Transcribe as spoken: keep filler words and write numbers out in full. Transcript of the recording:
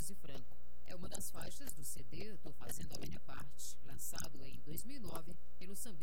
Luiz e Franco. É uma das faixas do C D Tô Fazendo a Minha Parte, lançado em dois mil e nove pelo Sam